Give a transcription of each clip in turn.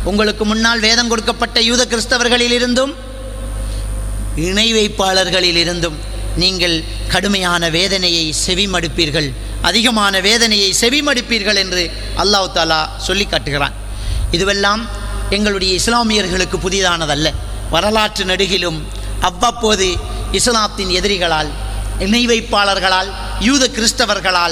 உங்களுக்கு முன்னால் வேதம் கொடுக்கப்பட்ட யூத கிறிஸ்தவர்களிலிருந்தும் இணை வைப்பாளர்களிலிருந்தும் நீங்கள் கடுமையான வேதனையை செவிமடுப்பீர்கள், அதிகமான வேதனையை செவிமடுப்பீர்கள் என்று அல்லாஹ் தஆலா சொல்லி காட்டுகிறான். இதுவெல்லாம் எங்களுடைய இஸ்லாமியர்களுக்கு புதிதானதல்ல. வரலாற்று நடுகிலும் அவ்வப்போது இஸ்லாத்தின் எதிரிகளால், இணை வைப்பாளர்களால், யூத கிறிஸ்தவர்களால்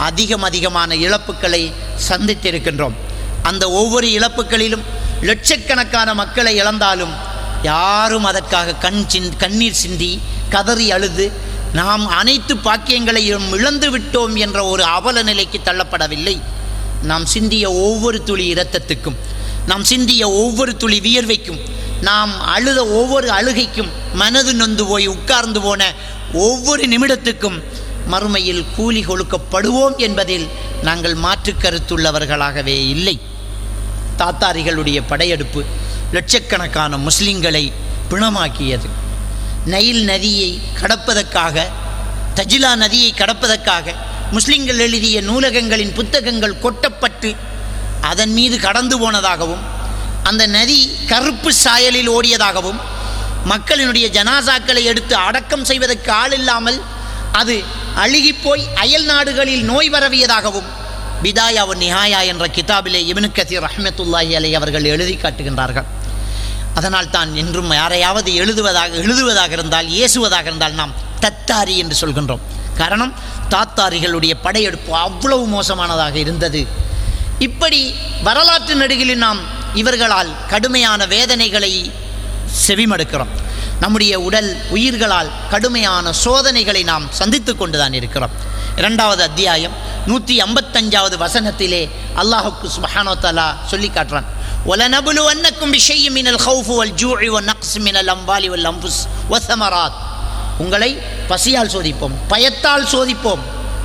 அதிகமான இழப்புக்களை சந்தித்திருக்கின்றோம். அந்த ஒவ்வொரு இழப்புகளிலும் லட்சக்கணக்கான மக்களை இழந்தாலும் யாரும் அதற்காக கண்ணீர் சிந்தி கதறி அழுது நாம் அனைத்து பாக்கியங்களையும் இழந்து விட்டோம் என்ற ஒரு அவல நிலைக்கு தள்ளப்படவில்லை. நாம் சிந்திய ஒவ்வொரு துளி இரத்தத்துக்கும், நாம் சிந்திய ஒவ்வொரு துளி வியர்வைக்கும், நாம் அழுத ஒவ்வொரு அழுகைக்கும், மனது நொந்து போய் உட்கார்ந்து போன ஒவ்வொரு நிமிடத்துக்கும் மறுமையில் கூலி கொடுக்கப்படுவோம் என்பதில் நாங்கள் மாற்று கருத்துள்ளவர்களாகவே இல்லை. தாத்தாரிகளுடைய படையெடுப்பு லட்சக்கணக்கான முஸ்லிம்களை பிணமாக்கியது. நைல் நதியை கடப்பதற்காக, தஜிலா நதியை கடப்பதற்காக முஸ்லிம்கள் எழுதிய நூலகங்களின் புத்தகங்கள் கொட்டப்பட்டு அதன் மீது கடந்து போனதாகவும், அந்த நதி கருப்பு சாயலில் ஓடியதாகவும், மக்களினுடைய ஜனாசாக்களை எடுத்து அடக்கம் செய்வதற்கு ஆள் இல்லாமல் அது அழுகிப்போய் அயல் நாடுகளில் நோய் பரவியதாகவும் பிதாயா வ நிஹாயா என்ற கிதாபிலே இப்னு கதீர் ரஹ்மத்துல்லாஹி அலைஹி அவர்கள் எழுதி காட்டுகின்றார்கள். அதனால் தான் என்றும் யாரையாவது எழுதுவதாக இருந்தால், ஏசுவதாக இருந்தால் நாம் தத்தாரி என்று சொல்கின்றோம். காரணம், தாத்தாரிகளுடைய படையெடுப்பு அவ்வளவு மோசமானதாக இருந்தது. இப்படி வரலாற்று நடுகில் நாம் இவர்களால் கடுமையான வேதனைகளை செவிமடுக்கிறோம். நம்முடைய உடல் உயிர்களால் கடுமையான சோதனைகளை நாம் சந்தித்து கொண்டுதான் இருக்கிறோம். 2வது அத்தியாயம் 155வது வசனத்திலே அல்லாஹ் சுப்ஹானஹு வ தஆலா சொல்லி காட்டுறான், وَلَنَبْلُوَنَّكُمْ بِشَيْءٍ مِنَ الْخَوْفِ وَالْجُوعِ وَالنَّقْصِ مِنَ الْأَمْوَالِ وَالْأَنْفُسِ وَالثَّمَرَاتِ. உங்களை பசியால் சோதிப்போம், பயத்தால் சோதிப்போம்,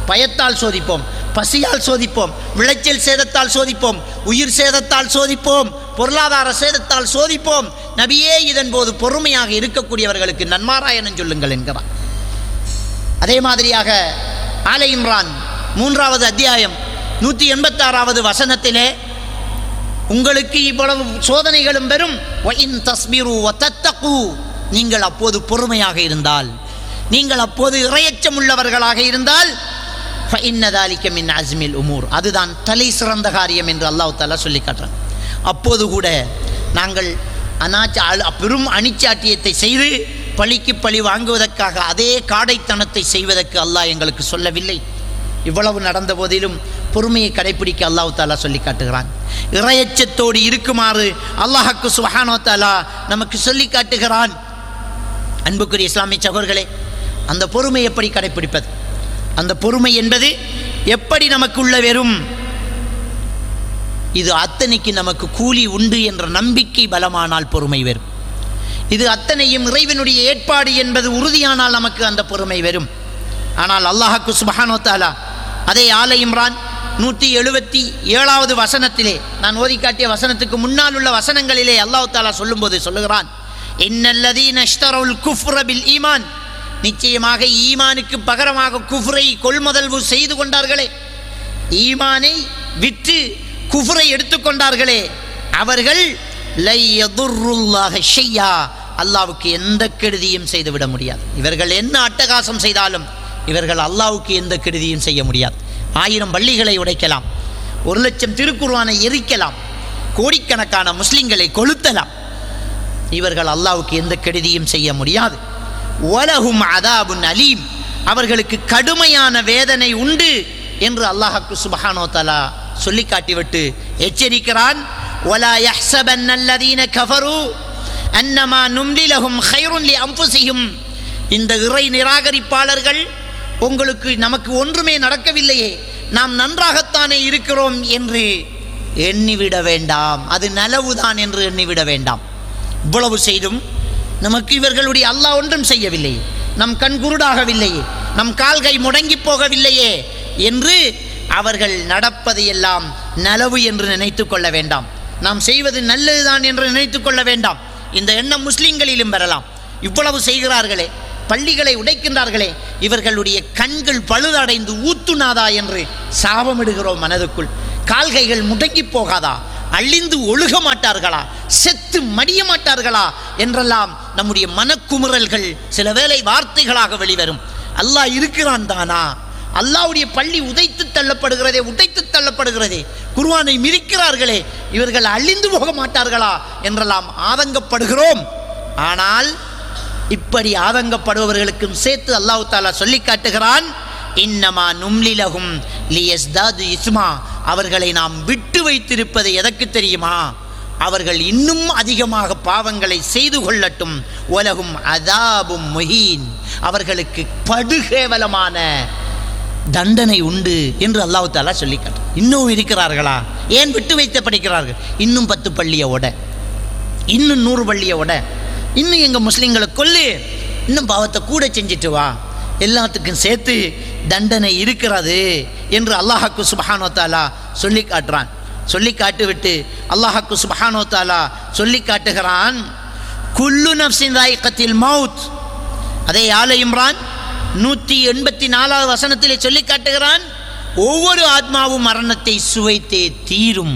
பசியால் சோதிப்போம், விளைச்சல் சேதத்தால் சோதிப்போம், உயிர் சேதத்தால் சோதிப்போம், பொருளாதார சேதத்தால் சோதிப்போம். நபியே, இதன் போது பொறுமையாக இருக்கக்கூடியவர்களுக்கு நன்மாராயணம் சொல்லுங்கள் என்கிறார். அதே மாதிரியாக ஆல இம்ரான் 3வது அத்தியாயம் 186வது வசனத்திலே உங்களுக்கு இவ்வளவு சோதனைகளும் பெறும், வஇன் தஸ்பிரு வதத்தகு, நீங்கள் அப்போது பொறுமையாக இருந்தால், நீங்கள் அப்போது இறையச்சம் உள்ளவர்களாக இருந்தால், ஃபஇன்ன ذلك மின் அஸ்மில் உமூர், அதுதான் தலை சிறந்த காரியம் என்று அல்லாஹ் தஆலா சொல்லி காட்டுறான். அப்போது கூட நாங்கள் பெரும் அணிச்சாட்டியத்தை செய்து பழிக்கு பழி வாங்குவதற்காக அதே காடைத்தனத்தை செய்வதற்கு அல்லாஹ் எங்களுக்கு சொல்லவில்லை. இவ்வளவு நடந்த போதிலும் பொறுமையை கடைபிடிக்க அல்லாஹ் தஆலா சொல்லி காட்டுகிறான். இறையச்சத்தோடு இருக்குமாறு அல்லாஹ் சுப்ஹானஹு வ தஆலா நமக்கு சொல்லி காட்டுகிறான். அன்புக்குரிய இஸ்லாமிய சகோதரர்களே, அந்த பொறுமை எப்படி கடைபிடிப்பது? அந்த பொறுமை என்பது எப்படி நமக்குள்ள வெறும் இது அத்தனைக்கு நமக்கு கூலி உண்டு என்ற நம்பிக்கை பலமானால் பொறுமை வரும். இது அத்தனையும் இறைவனுடைய ஏற்பாடு என்பது உறுதியானால் நமக்கு அந்த பொறுமை வரும். ஆனால் அல்லாஹ் சுப்ஹானஹு வ தஆலா அதே ஆல இம்ரான் 177வது வசனத்திலே, நான் ஓதி காட்டிய வசனத்துக்கு முன்னால் உள்ள வசனங்களிலே அல்லாஹ் தஆலா சொல்லும்போது சொல்லுகிறான், இன்னல்லதீன இஷ்தரவுல் குஃப்ர பில் ஈமான், நிச்சயமாக ஈமானுக்கு பகரமாக குஃப்ரை கொள்முதல்வு செய்து கொண்டார்களே, ஈமானை விற்று குஃப்ரை எடுத்துக்கொண்டார்களே, அவர்கள் லை யதுர்ருல்லாஹ ஷையா, அல்லாஹ்வுக்கு எந்த கெடுதியும் செய்துவிட முடியாது. இவர்கள் என்ன அட்டகாசம் செய்தாலும் இவர்கள் அல்லாஹ்வுக்கு எந்த கெடுதியும் செய்ய முடியாது. 1000 பள்ளிகளை உடைக்கலாம், 1,00,000 திருக்குர்ஆனை எரிக்கலாம், கோடிக்கணக்கான முஸ்லிம்களை கொளுத்தலாம், இவர்கள் அல்லாஹ்வுக்கு எந்த கெடுதியும் செய்ய முடியாது. வலஹும் அதாபுன் அலீம், அவர்களுக்கு கடுமையான வேதனை உண்டு என்று அல்லாஹ் சுப்ஹானஹு வ தஆலா சொல்லி காட்டிவிட்டு எச்சரிக்கிறான். வலா யஹ்ஸபன்னல்லதீன கஃபரு அன்னமா நும்லி லஹும் கைருன் லிஅன்ஃபுஸிஹிம், இந்த இறை நிராகரிப்பாளர்கள் உங்களுக்கு நமக்கு ஒன்றுமே நடக்கவில்லையே, நாம் நன்றாகத்தானே இருக்கிறோம் என்று எண்ணிவிட வேண்டாம், அது நலவுதான் என்று எண்ணிவிட வேண்டாம். இவ்வளவு செய்தும் நமக்கு இவர்களுடைய அல்லாஹ் ஒன்றும் செய்யவில்லையே, நம் கண் குருடாகவில்லையே, நம் கால்கை முடங்கி போகவில்லையே என்று அவர்கள் நடப்பதையெல்லாம் நலவு என்று நினைத்து கொள்ள வேண்டாம். நாம் செய்வது நல்லதுதான் என்று நினைத்து கொள்ள வேண்டாம். இந்த எண்ணம் முஸ்லிம்களிலும் பெறலாம். இவ்வளவு செய்கிறார்களே, பள்ளிகளை உடைக்கின்றார்களே, இவர்களுடைய கண்கள் பழுதடைந்து ஊத்துனாதா என்று சாபமிடுகிறோம் மனதுக்குள். கால்கைகள் முடங்கி போகாதா, அழிந்து ஒழுக மாட்டார்களா, செத்து மடிய மாட்டார்களா என்றெல்லாம் நம்முடைய மனக்குமுறல்கள் சில வேளை வார்த்தைகளாக வெளிவரும். அல்லாஹ் இருக்கிறான் தானா? அல்லாஹ்வுடைய பள்ளி உடைத்து தள்ளப்படுகிறதே, குர்ஆனை மிதிக்கிறார்களே, இவர்கள் அழிந்து போக மாட்டார்களா என்றெல்லாம் ஆதங்கப்படுகிறோம். ஆனால் இப்படி ஆதங்கப்படுபவர்களுக்கும் சேர்த்து அல்லாஹ் தஆலா சொல்லி காட்டுகிறான், இன்னமா நும்லிலஹும் லியஸ்தாது இஸ்மா, அவர்களை நாம் விட்டு வைத்திருப்பது எதற்கு தெரியுமா? அவர்கள் இன்னும் அதிகமாக பாவங்களை செய்து கொள்ளட்டும். வலஹும் அதாபும் முஹீன், அவர்களுக்கு படுகேவலமான தண்டனை உண்டு என்று அல்லாஹ் தஆலா சொல்லி காட்டு. இன்னும் இருக்கிறார்களா? ஏன் விட்டு வைத்து படிக்கிறார்கள்? இன்னும் 10 பள்ளியை உட, இன்னும் 100 பள்ளியை உட, இன்னும் எங்கள் முஸ்லீம்களை கொல்லு, இன்னும் பாவத்தை கூட செஞ்சுட்டு வா, எல்லாத்துக்கும் சேர்த்து தண்டனை இருக்கிறது என்று அல்லாஹ்வுக்கு சுப்ஹானஹு வ தஆலா சொல்லி காட்டுறான். சொல்லி காட்டுவிட்டு அல்லாஹ்வுக்கு சுப்ஹானஹு வ தஆலா சொல்லி காட்டுகிறான், குல்லு நஃப்ஸின் ذائقத்தில் மௌத். அதே ஆல இம்ரான் 184வது வசனத்திலே சொல்லி காட்டுகிறான், ஒவ்வொரு ஆத்மாவும் மரணத்தை சுவைத்தே தீரும்.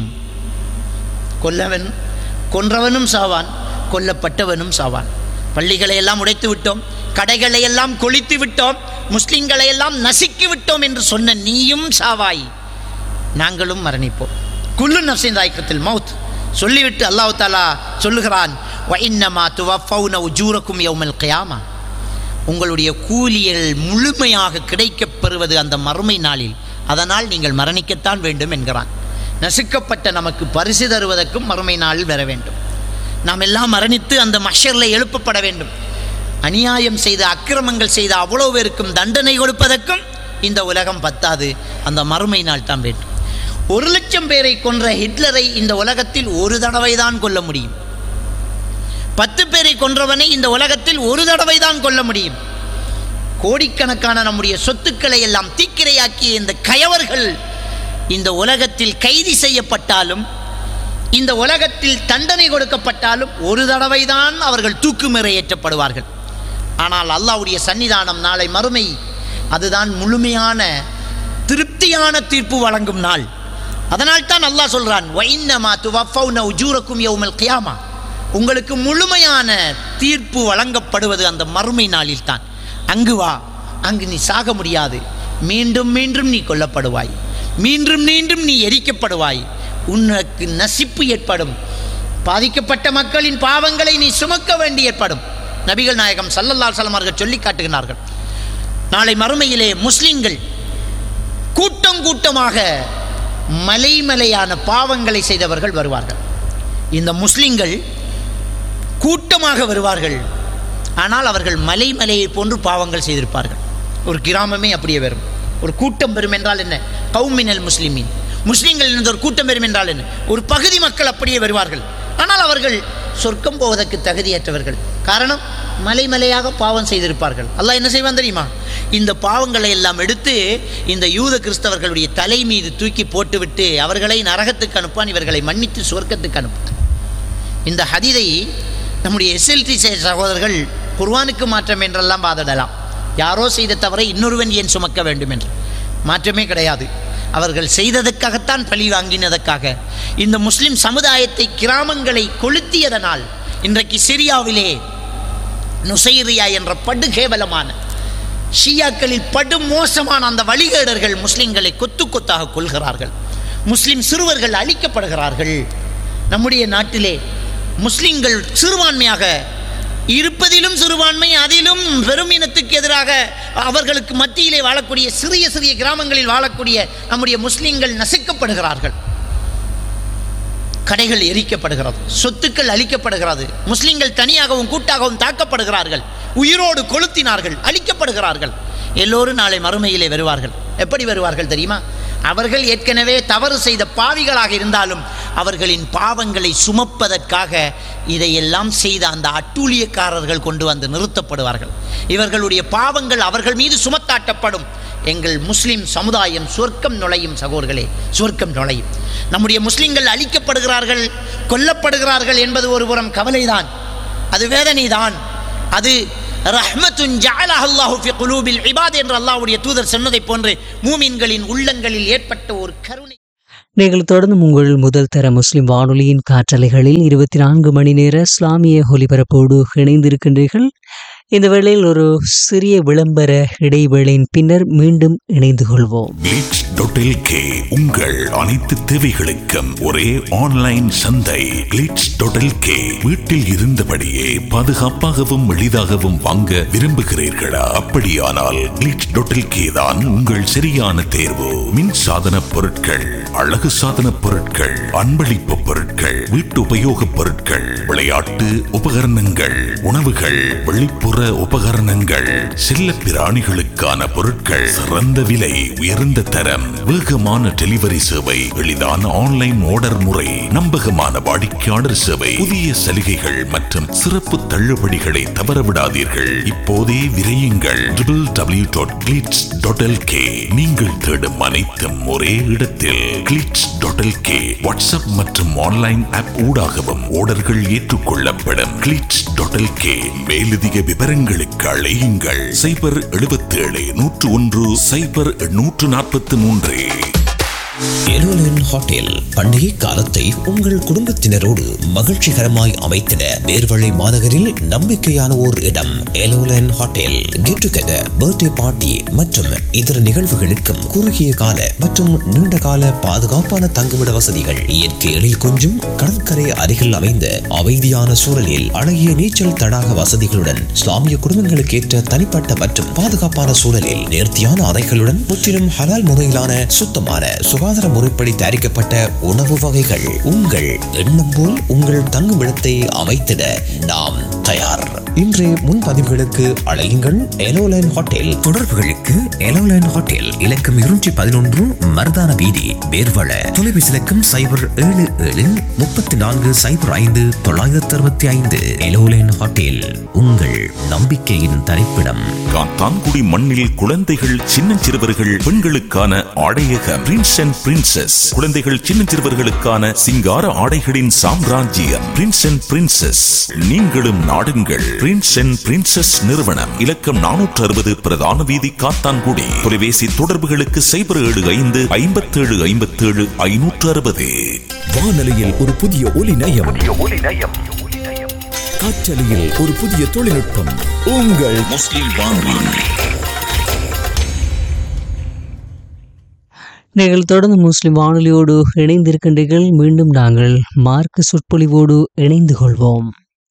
கொன்றவனும் சாவான், கொல்லப்பட்டவனும் சாவான். பள்ளிகளை எல்லாம் உடைத்து விட்டோம், கடைகளை எல்லாம் கொளித்து விட்டோம், முஸ்லிம்களை எல்லாம் நசுக்கி விட்டோம் என்று சொன்ன நீயும் சாவாய், நாங்களும் மரணிப்போம். குல்லு நஃப்ஸின் ذائقத்தில் மௌத் சொல்லிவிட்டு அல்லாஹ் தஆலா சொல்லுகிறான், வ இன்னமா துவஃபௌன உஜூரக்கும் யௌமல் கியாமா, உங்களுடைய கூலிகள் முழுமையாக கிடைக்கப் பெறுவது அந்த மறுமை நாளில், அதனால் நீங்கள் மரணிக்கத்தான் வேண்டும் என்கிறான். நசுக்கப்பட்ட நமக்கு பரிசு தருவதற்கும் மறுமை நாளில் வர வேண்டும். நாம் எல்லாம் மரணித்து அந்த மஹ்ஷரில் எழுப்பப்பட வேண்டும். அநியாயம் செய்த, அக்கிரமங்கள் செய்த அவ்வளோ பேருக்கும் தண்டனை கொடுப்பதற்கும் இந்த உலகம் பத்தாது, அந்த மறுமை நாள் தான் வேண்டும். 1,00,000 பேரை கொன்ற ஹிட்லரை இந்த உலகத்தில் ஒரு தடவை தான் கொல்ல முடியும். 10 பேரை கொன்றவனை இந்த உலகத்தில் ஒரு தடவை தான் கொல்ல முடியும். கோடிக்கணக்கான நம்முடைய சொத்துக்களை எல்லாம் தீக்கிரையாக்கிய இந்த கயவர்கள் இந்த உலகத்தில் கைது செய்யப்பட்டாலும், இந்த உலகத்தில் தண்டனை கொடுக்கப்பட்டாலும் ஒரு தடவை தான் அவர்கள் தூக்குமுறை ஏற்றப்படுவார்கள். ஆனால் அல்லாஹ்வுடைய சன்னிதானம் நாளை மறுமை, அதுதான் முழுமையான திருப்தியான தீர்ப்பு வழங்கும் நாள். அதனால் தான் அல்லாஹ் சொல்றான், வ இன்னமா துவஃபௌன உஜூரக்கும் யௌமல் கியாமா, உங்களுக்கு முழுமையான தீர்ப்பு வழங்கப்படுவது அந்த மறுமை நாளில் தான். அங்கு வா, அங்கு நீ சாக முடியாது, மீண்டும் மீண்டும் நீ கொல்லப்படுவாய், மீண்டும் மீண்டும் நீ எரிக்கப்படுவாய், உனக்கு நசிப்பு ஏற்படும், பாதிக்கப்பட்ட மக்களின் பாவங்களை நீ சுமக்க வேண்டி ஏற்படும். நபிகள் நாயகம் ஸல்லல்லாஹு அலைஹி வஸல்லம் அவர்கள் சொல்லி காட்டுகிறார்கள், நாளை மறுமையிலே முஸ்லிம்கள் கூட்டம் கூட்டமாக மலைமலையான பாவங்களை செய்தவர்கள் வருவார்கள். இந்த முஸ்லிம்கள் கூட்டமாக வருவார்கள், ஆனால் அவர்கள் மலைமலையை போன்று பாவங்கள் செய்திருப்பார்கள். ஒரு கிராமமே அப்படியே வரும். ஒரு கூட்டம் வரும் என்றால் என்ன? கௌமினல் முஸ்லிமின், முஸ்லிம்கள் இருந்த ஒரு கூட்டம் வரும் என்றால் என்ன? ஒரு பகுதி மக்கள் அப்படியே வருவார்கள். ஆனால் அவர்கள் சொர்க்கம் போவதற்கு தகுதியற்றவர்கள். காரணம், மலைமலையாக பாவம் செய்திருப்பார்கள். அல்லாஹ் என்ன செய்வான் தெரியுமா? இந்த பாவங்களை எல்லாம் எடுத்து இந்த யூத கிறிஸ்தவர்களுடைய தலை மீது தூக்கி போட்டுவிட்டு அவர்களை நரகத்துக்கு அனுப்பான், இவர்களை மன்னித்து சொர்க்கத்துக்கு அனுப்பான். இந்த ஹதீதை நம்முடைய SLT சகோதரர்கள் குர்ஆனுக்கு மாற்றம் என்றெல்லாம் வாதிடலாம். யாரோ செய்த தவறை இன்னொருவன் ஏன் சுமக்க வேண்டும் என்று. மாற்றமே கிடையாது. அவர்கள் செய்ததற்காகத்தான் பழி வாங்கினதற்காக இந்த முஸ்லிம் சமுதாயத்தை, கிராமங்களை கொளுத்தியதனால் இன்றைக்கு சிரியாவிலே நுசைரியா என்ற படுகேவலமான ஷியாக்களில் படு மோசமான அந்த வழிகேடர்கள் முஸ்லிம்களை கொத்து கொத்தாக கொள்கிறார்கள். முஸ்லிம் சிறுவர்கள் அழிக்கப்படுகிறார்கள். நம்முடைய நாட்டிலே முஸ்லிம்கள் சிறுபான்மையாக இருப்பதிலும் சிறுபான்மை, அதிலும் பெரும் இனத்துக்கு எதிராக அவர்களுக்கு மத்தியிலே வாழக்கூடிய சிறிய சிறிய கிராமங்களில் வாழக்கூடிய நம்முடைய முஸ்லிம்கள் நசுக்கப்படுகிறார்கள். கடைகள் எரிக்கப்படுகிறது, சொத்துக்கள் அழிக்கப்படுகிறது, முஸ்லிம்கள் தனியாகவும் கூட்டாகவும் தாக்கப்படுகிறார்கள், உயிரோடு கொளுத்தினார்கள், அழிக்கப்படுகிறார்கள். எல்லோரும் நாளை மறுமையிலே வருவார்கள். எப்படி வருவார்கள் தெரியுமா? அவர்கள் ஏற்கனவே தவறு செய்த பாவிகளாக இருந்தாலும் அவர்களின் பாவங்களை சுமப்பதற்காக இதையெல்லாம் செய்த அந்த அட்டூழியக்காரர்கள் கொண்டு வந்து நிறுத்தப்படுவார்கள். இவர்களுடைய பாவங்கள் அவர்கள் மீது சுமத்தாட்டப்படும். எங்கள் முஸ்லிம் சமுதாயம் சொர்க்கம் நுழையும். சகோதரர்களே, சொர்க்கம் நுழையும். நம்முடைய முஸ்லிம்கள் அழிக்கப்படுகிறார்கள், கொல்லப்படுகிறார்கள் என்பது ஒரு புறம் கவலைதான், அது வேதனைதான். அது ரஹ்மத்துன் ஜஅலஹு அல்லாஹு ஃபி குலூபில் இபாத் என்று அல்லாஹ்வுடைய தூதர் சொன்னதை போன்று மூமின்களின் உள்ளங்களில் ஏற்பட்ட ஒரு கருணை. நீங்கள் தொடர்ந்து உங்கள் முதல் தர முஸ்லிம் வானொலியின் காற்றலைகளில் 24 மணி நேர இஸ்லாமிய ஒலிபரப்போடு இணைந்திருக்கின்றீர்கள். இந்த வேளையில் ஒரு சிறிய விளம்பர இடைவேளையின் பின்னர் மீண்டும் இணைந்து கொள்வோம். glitch.lk உங்கள் அனைத்து தேவைகளுக்கும் ஒரே ஆன்லைன் சந்தை. glitch.lk வீட்டில் இருந்தபடியே பாதுகாப்பாகவும் எளிதாகவும் வாங்க விரும்புகிறீர்களா? அப்படியானால் glitch.lk தான் உங்கள் சரியான தேர்வு. மின் சாதன பொருட்கள், அழகு சாதன பொருட்கள், அன்பளிப்பு பொருட்கள், வீட்டு உபயோக பொருட்கள், விளையாட்டு உபகரணங்கள், உணவுகள், வெளிப்புற உபகரணங்கள், செல்ல பிராணிகளுக்கான பொருட்கள், சிறந்த விலை, உயர்ந்த தரம், வேகமான டெலிவரி சேவை, எளிதான ஆன்லைன் ஆர்டர் முறை, நம்பகமான வாடிக்கையாளர் சேவை, புதிய சலுகைகள் மற்றும் சிறப்பு தள்ளுபடிகளை தவறவிடாதீர்கள். இப்போதே விரையுங்கள் www.glitch.lk. நீங்கள் தேடும் அனைத்தும் ஒரே இடத்தில். glitch.lk வாட்ஸ்அப் மற்றும் ஆன்லைன் ஆப் ஊடாகவும் ஆர்டர்கள் ஏற்றுக்கொள்ளப்படும். glitch.lk மேலதிக விவரங்களுக்கு அழையுங்கள் 077 101 0843. எலோலன் ஹோட்டல் பண்டிகை காலத்தை உங்கள் குடும்பத்தினரோடு மகிழ்ச்சிகரமாய் அமைத்திட வேர்வழி மாநகரில் நம்பிக்கையான ஓர் இடம். எலோலன் hotel get together, birthday party மற்றும் இதர நிகழ்வுகளுக்கும் குறுகிய கால மற்றும் நீண்ட கால பாதுகாப்பான தங்குமிட வசதிகள், இயற்கை எழில் கொஞ்சும் கடற்கரை அருகில் அமைந்த அமைதியான சூழலில் அழகிய நீச்சல் தடாக வசதிகளுடன், இஸ்லாமிய குடும்பங்களுக்கு ஏற்ற தனிப்பட்ட மற்றும் பாதுகாப்பான சூழலில் நேர்த்தியான அறைகளுடன், முற்றிலும் ஹலால் முறையிலான சுத்தமான சுகாதார முறைப்படி தயாரிக்கப்பட்ட உணவு வகைகள். உங்கள் எண்ணம் போல் உங்கள் தங்குமிடத்தை அமைத்திட நாம் தயார். இன்றைய முன்பதிவுகளுக்கு அழையுங்கள் எலோலைன் ஹோட்டல். தொடர்புகளுக்கு எலோலைன் ஹோட்டல் இலக்கம் 211 மர்தான வீதி, வேர்வள. தொலைபேசி இலக்கம் 077 34 05 965. எலோலைன் ஹோட்டல் உங்கள் நம்பிக்கையின் தரிப்பிடம். காத்தான்குடி மண்ணில் குழந்தைகள், சின்னஞ்சிறுவர்கள், பெண்களுக்கான ஆடையகம் பிரின்ஸ் அண்ட் பிரின்சஸ். குழந்தைகள், சின்னஞ்சிறுவர்களுக்கான சிங்கார ஆடைகளின் சாம்ராஜ்யம் பிரின்ஸ் அண்ட் பிரின்சஸ். நீங்களும் நாடுங்கள் பிரின்ஸ் அண்ட் பிரின்சஸ் நிறுவனம். இலக்கம் 460 பிரதான வீதி, காத்தான்குடி. தொலைபேசி தொடர்புகளுக்கு 075 57 57 560. வானொலியில் ஒரு புதிய ஒலி நயம், காற்றலையில் ஒரு புதிய தொழில்நுட்பம். உங்கள் முஸ்லிம் வானொலி. நீங்கள் தொடர்ந்து முஸ்லிம் வானொலியோடு இணைந்திருக்கின்றீர்கள். மீண்டும் நாங்கள் மார்க்க சொற்பொழிவோடு இணைந்து கொள்வோம்.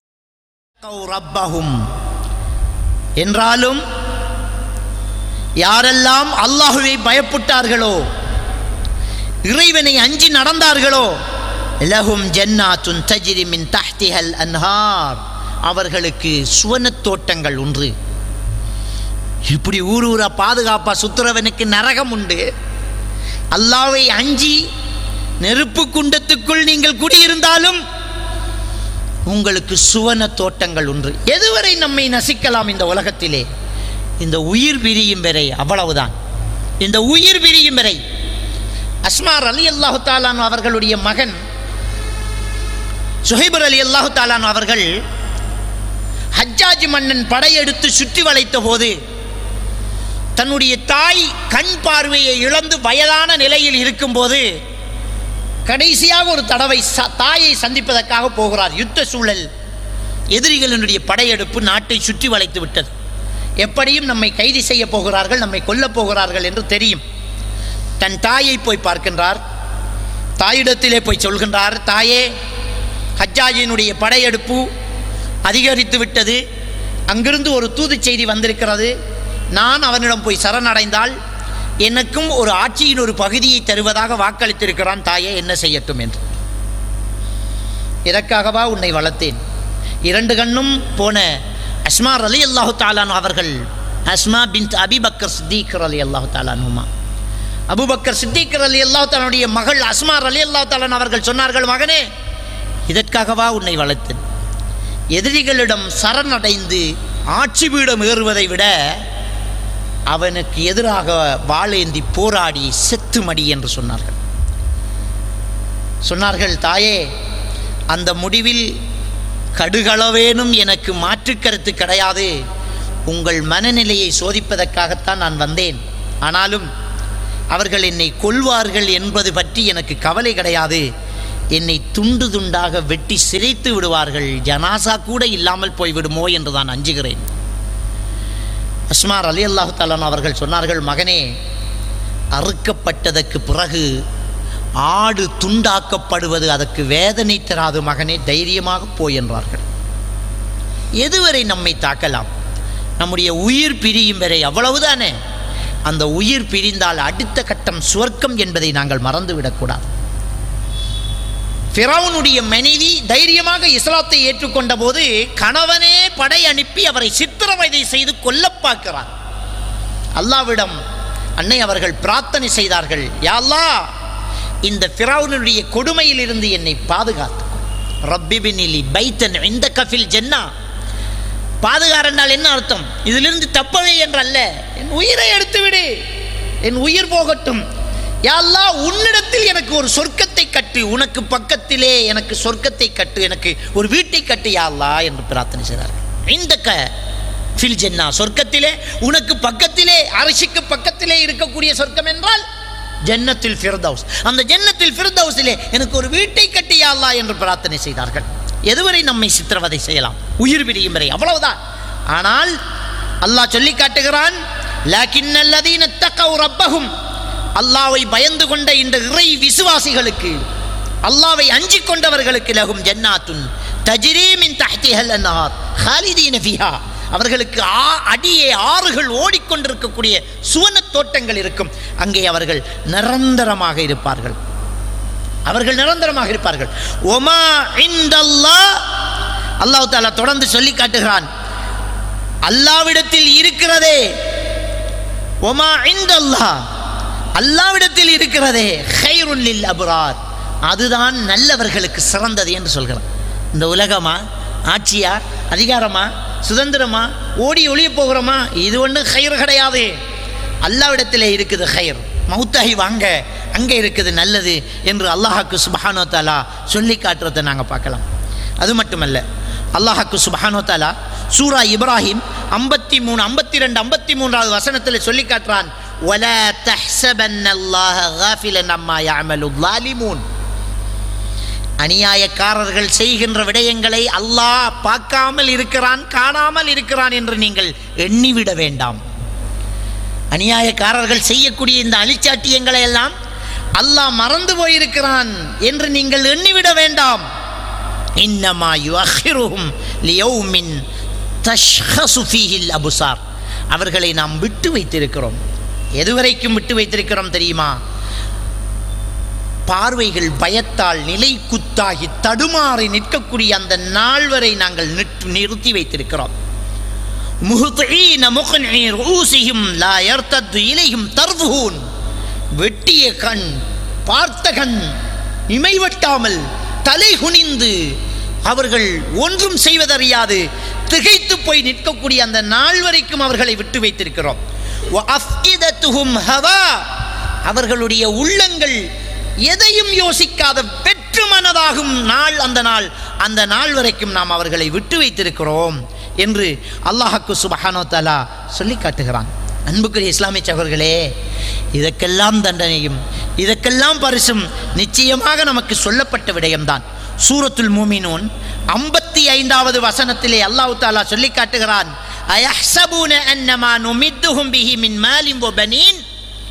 என்றாலும் யாரெல்லாம் அல்லாஹுவை பயப்பட்டார்களோ, இறைவனை அஞ்சி நடந்தார்களோ, லஹும் ஜன்னாத்துன் தஜ்ரி மின் தஹ்திஹல் அன்ஹார், அவர்களுக்கு சுவனத் தோட்டங்கள் உண்டு. இப்படி ஊரூரா பாதுகாப்பா சுத்துறவனுக்கு நரகம் உண்டு. அல்லாஹ்வை அஞ்சி நெருப்பு குண்டத்துக்குள் நீங்கள் குடியிருந்தாலும் உங்களுக்கு சுவன தோட்டங்கள் உண்டு. எதுவரை நம்மை நசிக்கலாம் இந்த உலகத்திலே? இந்த உயிர் பிரியும் வரை, அவ்வளவுதான். இந்த உயிர் பிரியும் வரை. அஸ்மா ரலியல்லாஹு தஆலா அவர்களுடைய மகன் சுஹைப் ரலியல்லாஹு தஆலா அவர்கள் ஹஜ்ஜாஜ் மன்னன் படையெடுத்து சுற்றி வளைத்த போது தன்னுடைய தாய் கண் பார்வையை இழந்து வயதான நிலையில் இருக்கும்போது கடைசியாக ஒரு தடவை தாயை சந்திப்பதற்காக போகிறார். யுத்த சூழல், எதிரிகளினுடைய படையெடுப்பு நாட்டை சுற்றி வளைத்து விட்டது. எப்படியும் நம்மை கைது செய்ய போகிறார்கள், நம்மை கொல்லப் போகிறார்கள் என்று தெரியும். தன் தாயை போய் பார்க்கின்றார். தாயிடத்திலே போய் சொல்கின்றார், தாயே, ஹஜ்ஜாஜினுடைய படையெடுப்பு அதிகரித்து விட்டது, அங்கிருந்து ஒரு தூது செய்தி வந்திருக்கிறது. நான் அவனிடம் போய் சரணடைந்தால் எனக்கும் ஒரு ஆட்சியின் ஒரு பகுதியை தருவதாக வாக்களித்திருக்கிறான். தாயே, என்ன செய்யட்டும் என்று. இதற்காகவா உன்னை வளர்த்தேன். 2 கண்ணும் போன அஸ்மா ரலியல்லாஹு தஆலா அவர்கள், அஸ்மா பின்த் அபூபக்கர் சித்திக் ரலியல்லாஹு தஆலா அன்ஹுமா, அபூபக்கர் சித்திக் ரலியல்லாஹு தஆலாவுடைய மகள் அஸ்மா ரலியல்லாஹு தஆலா அவர்கள் சொன்னார்கள், மகனே, இதற்காகவா உன்னை வளர்த்தேன். எதிரிகளிடம் சரணடைந்து ஆட்சி பீடம் ஏறுவதை விட அவனுக்கு எதிராக வாளேந்தி போராடி செத்து மடி என்று சொன்னார்கள். தாயே, அந்த முடிவில் கடுகளவேனும் எனக்கு மாற்று கருத்து கிடையாது. உங்கள் மனநிலையை சோதிப்பதற்காகத்தான் நான் வந்தேன். ஆனாலும் அவர்கள் என்னை கொல்வார்கள் என்பது பற்றி எனக்கு கவலை கிடையாது. என்னை துண்டு துண்டாக வெட்டி சிரைத்து விடுவார்கள், ஜனாசா கூட இல்லாமல் போய்விடுமோ என்று நான் அஞ்சுகிறேன். அஸ்மா ரலியல்லாஹு தஆலா அவர்கள் சொன்னார்கள், மகனே, அறுக்கப்பட்டதற்கு பிறகு ஆடு துண்டாக்கப்படுவது அதற்கு வேதனை தராது மகனே, தைரியமாக போய் என்றார்கள். எதுவரை நம்மை தாக்கலாம்? நம்முடைய உயிர் பிரியும் வரை, அவ்வளவுதானே. அந்த உயிர் பிரிந்தால் அடுத்த கட்டம் சுவர்க்கம் என்பதை நாங்கள் மறந்துவிடக்கூடாது. ஃபிரௌனுடைய மனைவி தைரியமாக இஸ்லாத்தை ஏற்றுக்கொண்ட போது கணவனே படை அனுப்பி அவரை சித்திரவதை செய்து கொல்ல பார்க்கிறார். அல்லாஹ்விடம் அன்னை அவர்கள் பிரார்த்தனை செய்தார்கள், யா அல்லாஹ், இந்த ஃபிரௌனுடைய கொடுமையிலிருந்து என்னை பாதுகாத்து. ரப்பிபினிலி பைத்தன் இந்தக ஃபில் ஜன்னா. பாதுகார் என்றால் என்ன அர்த்தம்? இதிலிருந்து தப்பவே என்றல்ல, என் உயிரை எடுத்துவிடு, என் உயிர் போகட்டும். யா அல்லாஹ், உன்னிடத்தில் எனக்கு ஒரு சொர்க்கத்தை கட்டு, உனக்கு பக்கத்திலே எனக்கு சொர்க்கத்தை கட்டு, எனக்கு ஒரு வீட்டை கட்டு யா அல்லாஹ் என்று பிரார்த்தனை செய்தார்கள். இந்தக ஃபில் ஜன்னா, சொர்க்கத்திலே உனக்கு பக்கத்திலே, அரிசிக்கு பக்கத்திலே இருக்கக்கூடிய சொர்க்கம் என்றால் ஜன்னத்துல் ஃபிர்தௌஸ். அந்த ஜன்னத்துல் ஃபிர்தௌஸிலே எனக்கு ஒரு வீட்டை கட்டி யா அல்லாஹ் என்று பிரார்த்தனை செய்தார்கள். எதுவரை நம்மை சித்திரவதை செய்யலாம்? உயிர் பிரியும் வரை, அவ்வளவுதான். ஆனால் அல்லாஹ் சொல்லி காட்டுகிறான், லாக்கின்னல்லதீன தகவ் ரப்பஹும், அல்லாஹ்வை பயந்து கொண்ட இந்த இறை விசுவாசிகளுக்கு, அல்லாஹ்வை அஞ்சிக் கொண்டவர்களுக்கு, லஹும் ஜன்னாத்துன் தஜ்ரீ மின் தஹ்திஹல் அன்ஹார் ஹாலிதீன ஃபீஹா, அவர்களுக்கு அடியே ஆறுகள் ஓடிக்கொண்டிருக்கக்கூடிய சுவன தோட்டங்கள் இருக்கும். அங்கே அவர்கள் நிரந்தரமாக இருப்பார்கள். அவர்கள் நிரந்தரமாக இருப்பார்கள். ஒமா இந்தல்லாஹ், அல்லாஹ் தஆலா தொடர்ந்து சொல்லி காட்டுகிறான், அல்லாஹ்விடத்தில் இருக்கிறதே, ஒமா இந்தல்லாஹ், அல்லாஹ்விடத்தில் இருக்கிறதே, கைருன் லில் அப்ரார், அதுதான் நல்லவர்களுக்கு சிறந்தது என்று சொல்கிறான். இந்த உலகமா, ஆட்சியா, அதிகாரமா, சுதந்திரமா, ஓடி ஒளிய போகிறோமா, இது ஒன்றும் கயிறு கிடையாது. அல்லாஹ்விடத்திலே இருக்குது கயிறு. மௌத்தாகி வாங்க, அங்கே இருக்குது நல்லது என்று அல்லாஹ்க்கு சுப்ஹானஹு வ தஆலா சொல்லி காட்டுறதை நாங்கள் பார்க்கலாம். அது மட்டுமல்ல, அல்லாஹ்க்கு சுப்ஹானஹு வ தஆலா சூரா இப்ராஹிம் 53, 52, 53வது வசனத்தில் சொல்லி காட்டுறான், வலா தஹ்ஸபன்னல்லாஹ காஃபிலன் அம்மா யஅமலுல் ஸாலிமூன், அநியாயக்காரர்கள் செய்கின்ற விடயங்களை அல்லாஹ் பார்க்காமல் இருக்கிறான், காணாமல் இருக்கிறான் என்று நீங்கள் எண்ணிவிட வேண்டாம். அநியாயக்காரர்கள் செய்யக்கூடிய இந்த அழிச்சாட்டியங்களை எல்லாம் அல்லாஹ் மறந்து போயிருக்கிறான் என்று நீங்கள் எண்ணிவிட வேண்டாம். இன்னமா யுஅখিরুஹும் லியௌமின் தஷ்ஹசு ஃபீஹில் அப்சார், அவர்களை நாம் விட்டு வைத்திருக்கிறோம். எதுவரைக்கும் விட்டு வைத்திருக்கிறோம் தெரியுமா? பார்வைகள் பயத்தால் நிலை குத்தாகி தடுமாறி நிற்கக்கூடிய அந்த நாள் வரை நாங்கள் நிறுத்தி வைத்திருக்கிறோம். முஹ்தீன முக்னி ரூஸிஹிம் லா யர்தது இலைஹிம் தர்ஃபுன், வெட்டிய கண், பார்த்த கண் இமைவட்டாமல் தலை குனிந்து அவர்கள் ஒன்றும் செய்வதறியாது திகைத்து போய் நிற்கக்கூடிய அந்த நாள் வரைக்கும் அவர்களை விட்டு வைத்திருக்கிறோம். வஅஃஇதத்துஹும் ஹவா, அவர்களுடைய உள்ளங்கள் எதையும் யோசிக்காத வெற்று மனதாகும் நாள் அந்த நாள் வரைக்கும் நாம் அவர்களை விட்டு வைத்திருக்கிறோம் என்று அல்லாஹ்க்கு சுப்ஹானஹு வ தஆலா சொல்லி காட்டுகிறான். அன்புக்குரிய இஸ்லாமிய சகோதரர்களே, இதற்கெல்லாம் தண்டனையும் இதற்கெல்லாம் பரிசும் நிச்சயமாக நமக்கு சொல்லப்பட்ட விடயம்தான். சூரத்துல் மூமினூன் 55வது வசனத்திலே அல்லாஹ் தஆலா சொல்லி காட்டுகிறான், அயஹ்ஸபூன அன்னமா நுமித்துஹும் பிஹி மின் மாலின் வ பனீன்,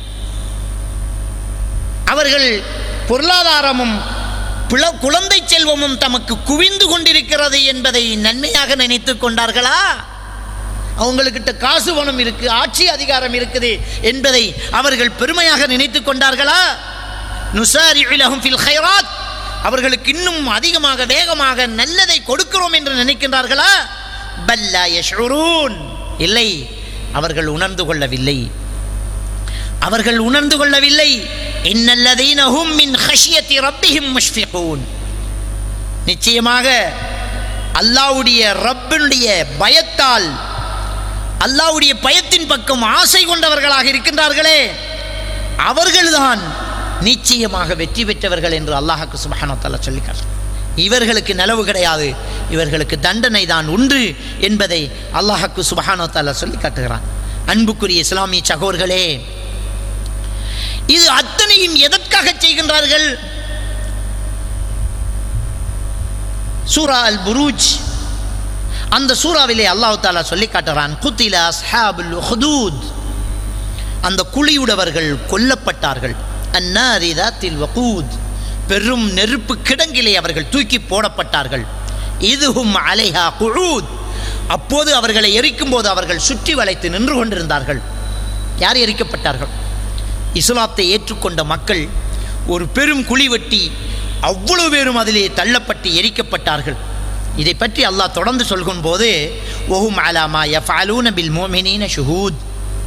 அவர்கள் பொருளாதாரமும் குழந்தை செல்வமும் தமக்கு குவிந்து கொண்டிருக்கிறது என்பதை நன்மையாக நினைத்து கொண்டார்களா? அவங்களுக்கிட்ட காசு பணம் இருக்கு, ஆட்சி அதிகாரம் இருக்குது என்பதை அவர்கள் பெருமையாக நினைத்து கொண்டார்களா? நுசாரிஉ லஹும் ஃபில் கைராத், அவர்களுக்கு இன்னும் அதிகமாக வேகமாக நல்லதை கொடுக்கிறோம் என்று நினைக்கின்றார்களா? பல்லா யஷ்உரூன், இல்லை, அவர்கள் உணர்ந்து கொள்ளவில்லை. இன்னல்லதீன ஹும் மின் ஹஷ்யத்தி ரப்பிஹிம் முஷ்ஃபிகூன், நிச்சயமாக அல்லாஹ்வுடைய ரப்பினுடைய பயத்தால், அல்லாஹ்வுடைய பயத்தின் பக்கம் ஆசை கொண்டவர்களாக இருக்கின்றார்களே, அவர்கள்தான் நிச்சயமாக வெற்றி பெற்றவர்கள் என்று அல்லாஹ்க்கு சுப்ஹானஹு வ தஆலா சொல்லிக்கார். இவர்களுக்கு நலவு கிடையாது, இவர்களுக்கு தண்டனை தான் உண்டு என்பதை அல்லாஹ்க்கு சுப்ஹானஹு வ தஆலா சொல்லி காட்டுகிறான். அன்புக்குரிய இஸ்லாமிய சகோதரர்களே, இது அத்தனையும் எதற்காக செய்கின்றார்கள்? சூரா அல் புரூஜ், அந்த சூறாவிலே அல்லாஹ் தஆலா சொல்லி காட்டுறான், குத்தில அஸ்ஹாபுல் உஹ்தூத், அந்த குழியுடவர்கள் கொல்லப்பட்டார்கள். அன்னாரி தாத்தில் வகூத், பெரும் நெருப்பு கிடங்கிலே அவர்கள் தூக்கி போடப்பட்டார்கள். இதுஹும் அலைஹா குஊத், அப்போது அவர்களை எரிக்கும் போது அவர்கள் சுற்றி வளைத்து நின்று கொண்டிருந்தார்கள். யார் எரிக்கப்பட்டார்கள்? இஸ்லாத்தை ஏற்றுக்கொண்ட மக்கள். ஒரு பெரும் குழி வெட்டி அவ்வளவு பேரும் அதிலே தள்ளப்பட்டு எரிக்கப்பட்டார்கள். இதை பற்றி அல்லாஹ் தொடர்ந்து சொல்கும் போது, வஹும் அலா மா யஃஅலூன பில் முஃமினீன ஷுஹூத்,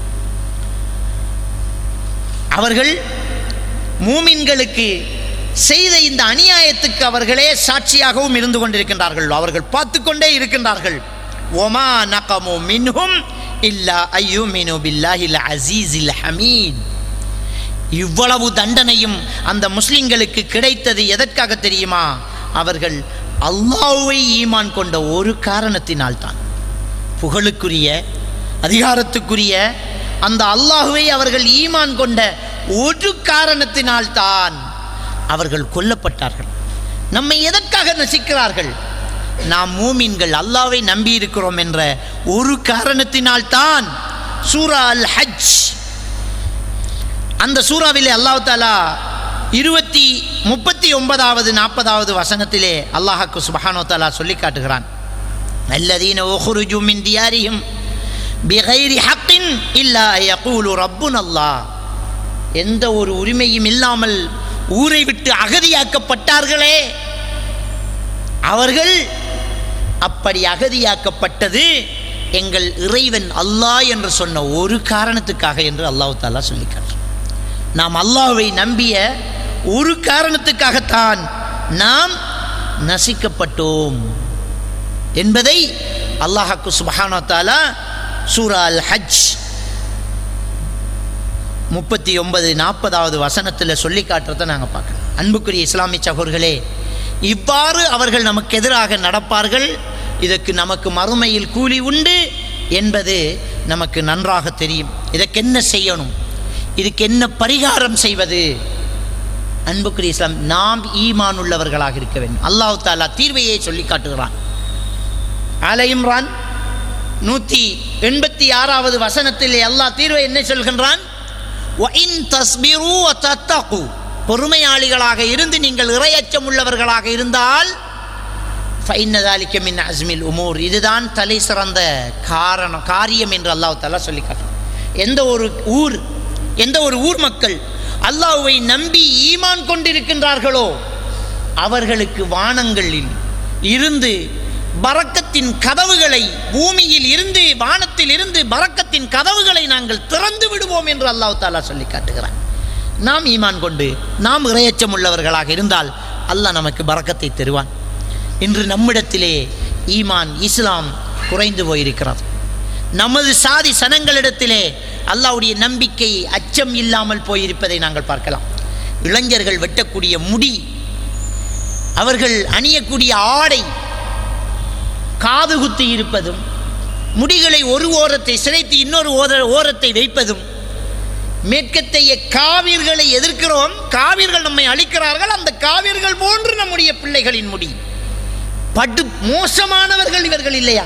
அவர்கள் மூமின்களுக்கு செய்த இந்த அநியாயத்துக்கு அவர்களே சாட்சியாகவும் இருந்து கொண்டிருக்கின்றார்கள். அவர்கள் பார்த்து கொண்டே இருக்கின்றார்கள். ஒமா நகமு மின்ஹும் இல்லா அய்யுமினு பில்லாஹில் அஸீஸில் ஹமீத். இவ்வளவு தண்டனையும் அந்த முஸ்லிம்களுக்கு கிடைத்தது எதற்காக தெரியுமா? அவர்கள் அல்லாஹ்வை ஈமான் கொண்ட ஒரு காரணத்தினால்தான். புகழுக்குரிய, அதிகாரத்துக்குரிய அந்த அல்லாஹ்வை அவர்கள் ஈமான் கொண்ட ஒரு காரணத்தினால்தான் அவர்கள் கொல்லப்பட்டார்கள். நம்மை எதற்காக நசிக்கிறார்கள்? நாம் மூமின்கள், அல்லாஹ்வை நம்பி இருக்கிறோம் என்ற ஒரு காரணத்தினால்தான். சூரா அல் ஹஜ், அந்த சூறாவிலே அல்லாஹ் தஆலா 39வது 40வது வசனத்திலே அல்லாஹ்க்கு சுப்ஹானஹு வ தஆலா சொல்லி காட்டுகிறான், அல்லதீன உக்ருஜு மின் தியாரிஹிம் பிகைரி ஹக்கின் இல்லா யகூலு ரப்புனல்லாஹ். எந்த ஒரு உரிமையும் இல்லாமல் ஊரை விட்டு அகதியாக்கப்பட்டார்களே, அவர்கள் அப்படி அகதியாக்கப்பட்டது எங்கள் இறைவன் அல்லாஹ் என்று சொன்ன ஒரு காரணத்துக்காக என்று அல்லாஹ் தஆலா சொல்லிக்கார். நாம் அல்லாஹ்வை நம்பிய ஒரு காரணத்துக்காகத்தான் நாம் நசிக்கப்பட்டோம் என்பதை அல்லாஹ்க்கு சுப்ஹானஹு வ தஆலா சூரா அல் ஹஜ் 39-40வது வசனத்தில் சொல்லி காட்டுறதை நாங்கள் பார்க்கலாம். அன்புக்குரிய இஸ்லாமிய சகோதரர்களே, இவ்வாறு அவர்கள் நமக்கு எதிராக நடப்பார்கள். இதற்கு நமக்கு மறுமையில் கூலி உண்டு என்பது நமக்கு நன்றாக தெரியும். இதற்கு என்ன செய்யணும், இதுக்கு என்ன பரிகாரம் செய்வது? அன்புக்குரிய இஸ்லாம், நாம் ஈமான் உள்ளவர்களாக இருக்க வேண்டும். அல்லாஹ் தஆலா தீர்வையை சொல்லி காட்டுகிறான். ஆல இம்ரான் 186வது வசனத்தில் அல்லாஹ் தீர்வை என்ன சொல்கின்றான்? வஇன் தஸ்பிரு வ தத்தகு, பொறுமையாளிகளாக இருந்து நீங்கள் இறையச்சம் உள்ளவர்களாக இருந்தால் ஃபைன்ன ذلك மின் அஸ்மில் உமூர், இதுதான் தலை சிறந்த காரியம் என்று அல்லாஹ் தஆலா சொல்லி காட்டுறான். எந்த ஒரு ஊர் மக்கள் அல்லாஹ்வை நம்பி ஈமான் கொண்டிருக்கின்றார்களோ அவர்களுக்கு வானங்களில் இருந்து பரக்கத்தின் கதவுகளை, பூமியில் இருந்து வானத்தில் இருந்து பரக்கத்தின் கதவுகளை நாங்கள் திறந்து விடுவோம் என்று அல்லாஹ் தஆலா சொல்லி காட்டுகிறான். நாம் ஈமான் கொண்டு நாம் இறையச்சம் உள்ளவர்களாக இருந்தால் அல்லாஹ் நமக்கு பரக்கத்தை தருவான். இன்று நம்மிடத்திலே ஈமான், இஸ்லாம் குறைந்து போயிருக்கிறது. நமது சாதி சனங்களிடத்திலே அல்லாஹ்வுடைய நம்பிக்கை, அச்சம் இல்லாமல் போயிருப்பதை நாங்கள் பார்க்கலாம். இளைஞர்கள் வெட்டக்கூடிய முடி, அவர்கள் அணியக்கூடிய ஆடை, காது குத்தி இருப்பதும், முடிகளை ஒரு ஓரத்தை சிரைத்து இன்னொரு ஓரத்தை வைப்பதும், மேற்கத்தைய காவிர்களை எதிர்க்கிறோம், காவிர்கள் நம்மை அழிக்கிறார்கள், அந்த காவிர்கள் போன்று நம்முடைய பிள்ளைகளின் முடி. படு மோசமானவர்கள் இவர்கள் இல்லையா?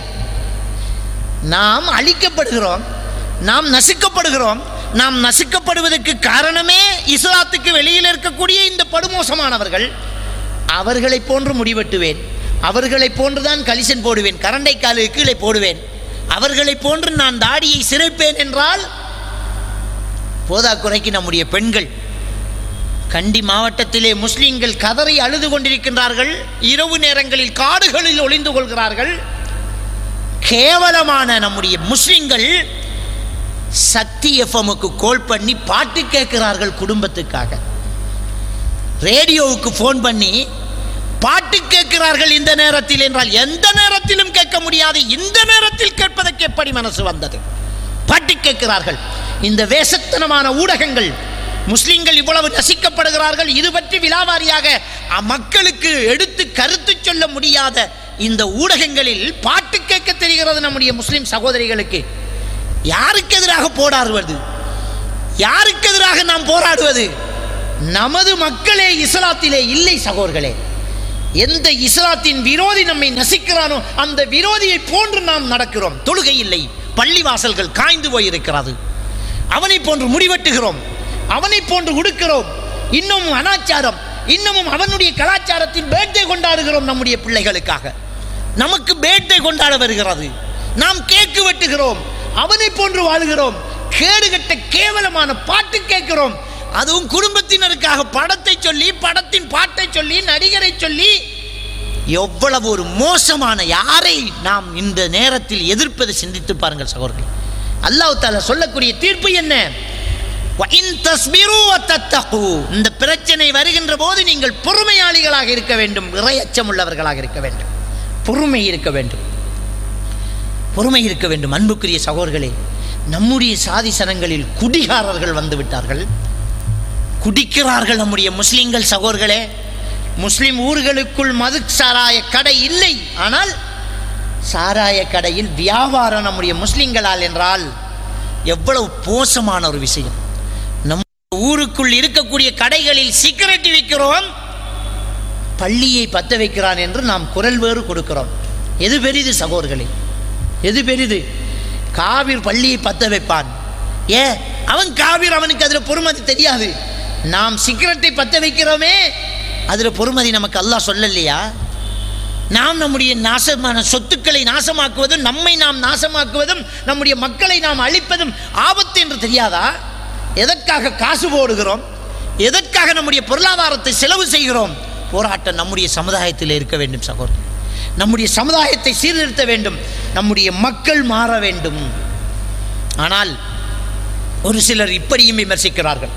நாம் அழிக்கப்படுகிறோம், நாம் நசுக்கப்படுகிறோம். நாம் நசுக்கப்படுவதற்கு காரணமே இஸ்லாத்துக்கு வெளியில் இருக்கக்கூடிய இந்த படுமோசமானவர்கள். அவர்களை போன்று முடிவெட்டுவேன், அவர்களை போன்றுதான் கலிசன் போடுவேன், கரண்டை காலு கீழே போடுவேன், அவர்களை போன்று நான் தாடியை சிரைப்பேன் என்றால் போதாக்குறைக்கு நம்முடைய பெண்கள், கண்டி மாவட்டத்திலே முஸ்லிம்கள் கதறி அழுது கொண்டிருக்கின்றார்கள். இரவு நேரங்களில் காடுகளில் ஒளிந்து கொள்கிறார்கள். கேவலமான நம்முடைய முஸ்லிம்கள் சக்தி எஃப்எம்முக்கு கால் பண்ணி பாட்டு கேட்கிறார்கள் குடும்பத்துக்காக. ரேடியோவுக்கு ஃபோன் பண்ணி பாட்டு கேட்கிறார்கள் இந்த நேரத்தில் என்றால் எந்த நேரத்திலும் கேட்க முடியாது. இந்த நேரத்தில் கேட்பதற்கு எப்படி மனசு வந்தது? பாட்டு கேட்கிறார்கள். இந்த வேசத்தனமான ஊடகங்கள், முஸ்லிம்கள் இவ்வளவு நசிக்கப்படுகிறார்கள், இது பற்றி விலாவாரியாக மக்களுக்கு எடுத்து கருத்து சொல்ல முடியாத இந்த ஊடகங்களில் பாட்டு கேட்க தெரிகிறது நம்முடைய முஸ்லிம் சகோதரிகளுக்கு. யாருக்கு எதிராக போராடுவது? யாருக்கு யாருக்கு எதிராக நாம் போராடுவது? நமது மக்களே இஸ்லாத்திலே இல்லை சகோதரர்களே. எந்த இஸ்லாத்தின் விரோதி நம்மை நசிக்கிறானோ அந்த விரோதியை போன்று நாம் நடக்கிறோம். தொழுகை இல்லை, பள்ளிவாசல்கள் காய்ந்து போயிருக்கிறது, அவனை போன்று முடிவெட்டுகிறோம், அவனை போன்று உடுக்கிறோம், இன்னமும் அனாச்சாரம், இன்னமும் அவனுடைய கலாச்சாரத்தின் பேட்டை கொண்டாடுகிறோம். நம்முடைய பிள்ளைகளுக்காக நமக்கு பேட்டை கொண்டாட வருகிறது, நாம் கேக்கு வெட்டுகிறோம், அவனை போன்று வாழுகிறோம், கேடுகட்ட கேவலமான பாட்டு கேட்கிறோம். அதுவும் குடும்பத்தினருக்காக படத்தை சொல்லி, படத்தின் பாட்டை சொல்லி, நடிகரை சொல்லி, எவ்வளவு ஒரு மோசமான, யாரை நாம் இந்த நேரத்தில் எதிர்ப்பதை சிந்தித்து பாருங்கள் சகோதரர்களே. அல்லாஹ் தஆலா சொல்லக்கூடிய தீர்ப்பு என்ன? இந்த பிரச்சனை வருகின்ற போது நீங்கள் பொறுமையாளிகளாக இருக்க வேண்டும், இறையச்சம் உள்ளவர்களாக இருக்க வேண்டும், பொறுமை இருக்க வேண்டும், பொறுமை இருக்க வேண்டும். அன்புக்குரிய சகோதரர்களே, நம்முடைய சாதி சனங்களில் குடிகாரர்கள் வந்து விட்டார்கள், குடிக்கிறார்கள் நம்முடைய முஸ்லிம்கள் சகோதரர்களே. முஸ்லிம் ஊர்களுக்குள் மது சாராய கடை இல்லை, ஆனால் சாராய கடையில் வியாபாரம் நம்முடைய முஸ்லிம்களால் என்றால் எவ்வளவு மோசமான ஒரு விஷயம். நம் ஊருக்குள் இருக்கக்கூடிய கடைகளில் சிகரெட் விற்கிறோம், பள்ளியை பத்த வைக்கிறான் என்று நாம் குரல் வேறு கொடுக்கிறோம். எது பெரிது சகோதரர்களே? எது பெரிது? காவிர் பள்ளியை பத்த வைப்பான், அவன் காவிர், அவனுக்கு அதில் பொறுமதி தெரியாது. நாம் சிகரெட்டை பத்த வைக்கிறோமே, அதில் பொறுமதி நமக்கு அல்லாஹ் சொல்லலையா? நாம் நம்முடைய நாசமான சொத்துக்களை நாசமாக்குவதும், நம்மை நாம் நாசமாக்குவதும், நம்முடைய மக்களை நாம் அழிப்பதும் ஆபத்து என்று தெரியாதா? எதற்காக காசு போடுகிறோம்? எதற்காக நம்முடைய பொருளாதாரத்தை செலவு செய்கிறோம்? போராட்டம் நம்முடைய சமுதாயத்தில் இருக்க வேண்டும் சகோதரர். நம்முடைய சமுதாயத்தை சீர்திருத்த வேண்டும், நம்முடைய மக்கள் மாற வேண்டும். ஆனால் ஒரு சிலர் இப்படியும் விமர்சிக்கிறார்கள்.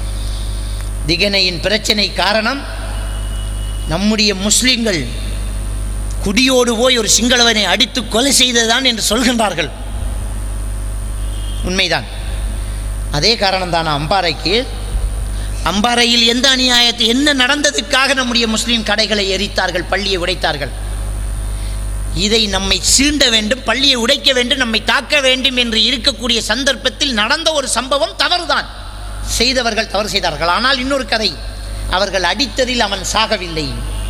திகனையின் பிரச்சனை காரணம் நம்முடைய முஸ்லிம்கள் குடியோடு போய் ஒரு சிங்களவனை அடித்து கொலை செய்ததுதான் என்று சொல்கின்றார்கள். உண்மைதான், அதே காரணம்தான். அம்பாறையில் எந்த அநியாயத்தை, என்ன நடந்ததுக்காக நம்முடைய முஸ்லிம் கடைகளை எரித்தார்கள், பள்ளியை உடைத்தார்கள்? இதை நம்மை சீண்ட வேண்டும், பள்ளியை உடைக்க வேண்டும், நம்மை தாக்க வேண்டும் என்று இருக்கக்கூடிய சந்தர்ப்பத்தில் நடந்த ஒரு சம்பவம் தவறுதான், செய்தவர்கள் தவறு செய்தார்கள். ஆனால் இன்னொரு கதை, அவர்கள் அடித்ததில் அவன் சாகவில்லை,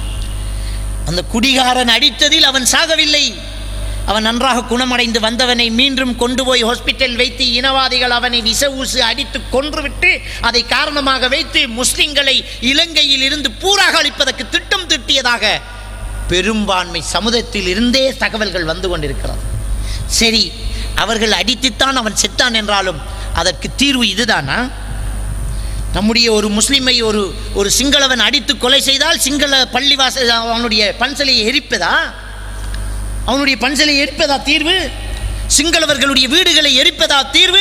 அந்த குடிகாரன் அடித்ததில் அவன் சாகவில்லை. அவன் நன்றாக குணமடைந்து வந்தவனை மீண்டும் கொண்டு போய் ஹாஸ்பிட்டல் வைத்து இனவாதிகள் அவனை விச ஊசு அடித்து கொன்றுவிட்டு அதை காரணமாக வைத்து முஸ்லிம்களை இலங்கையில் இருந்து பூராக அழிப்பதற்கு திட்டம் தீட்டியதாக பெரும்பான்மை சமுதாயத்தில் இருந்தே தகவல்கள் வந்து கொண்டிருக்கிறது. சரி, அவர்கள் அடித்துத்தான் அவன் செத்தான் என்றாலும் அதற்கு தீர்வு இதுதானா? நம்முடைய ஒரு முஸ்லிமை ஒரு சிங்களவன் அடித்து கொலை செய்தால் சிங்கள பள்ளிவாசல் அவனுடைய பன்சலையை எரிப்பதா? அவனுடைய பன்சலையை எரிப்பதா தீர்வு? சிங்களவர்களுடைய வீடுகளை எரிப்பதா தீர்வு?